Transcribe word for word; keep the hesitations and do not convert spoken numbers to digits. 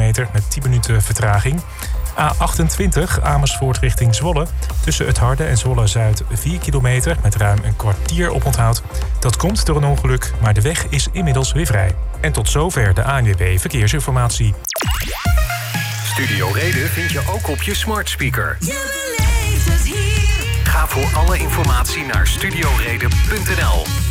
kilometer met tien minuten vertraging. A achtentwintig Amersfoort richting Zwolle. Tussen het Harde en Zwolle-Zuid vier kilometer met ruim een kwartier oponthoud. Dat komt door een ongeluk, maar de weg is inmiddels weer vrij. En tot zover de A N W B Verkeersinformatie. Studio Reden vind je ook op je smart speaker. Je beleeft het hier. Ga voor alle informatie naar studio reden punt n l.